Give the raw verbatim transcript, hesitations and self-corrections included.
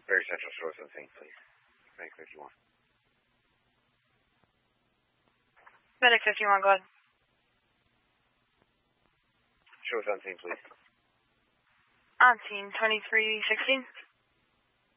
Very Central, Shores on scene, please. Medic fifty-one. Medic fifty-one, go ahead. Shores on scene, please. On scene, twenty-three sixteen.